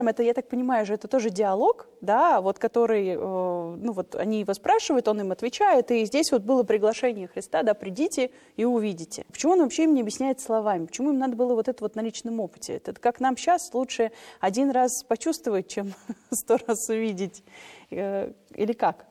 Это, я так понимаю, же это тоже диалог, да, вот который, ну вот они его спрашивают, он им отвечает, и здесь вот было приглашение Христа, да, придите и увидите. Почему он вообще им не объясняет словами? Почему им надо было вот это вот на личном опыте? Это как нам сейчас лучше один раз почувствовать, чем 100 раз увидеть, или как?